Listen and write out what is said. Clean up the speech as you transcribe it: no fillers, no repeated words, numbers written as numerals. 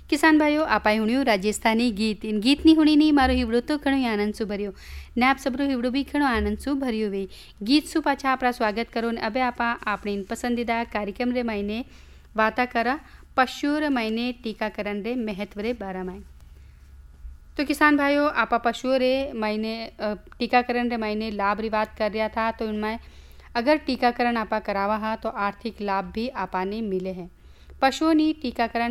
किसान भाइयों आपाई हुणियो राजस्थानी गीत इन गीत नहीं हुणी नहीं मारो हिवड़ो तो घणो आनंद सु भरियो ने आप सबरो हिवड़ो भी घणो आनंद सु भरियो वे गीत सु पाछा आपरा स्वागत करो ने अबे आपा अपनी पसंदीदा कार्यक्रम रे मायने वाता करा पशु रे मायने टीकाकरण रे महत्व रे बारे में। तो किसान भाइयों आपा पशुओं रे मायने टीकाकरण रे मायने लाभ री बात कर रहा था। तो इनमें अगर टीकाकरण आपा करावा हा तो आर्थिक लाभ भी आपा ने मिले हैं। पशुओं नी टीकाकरण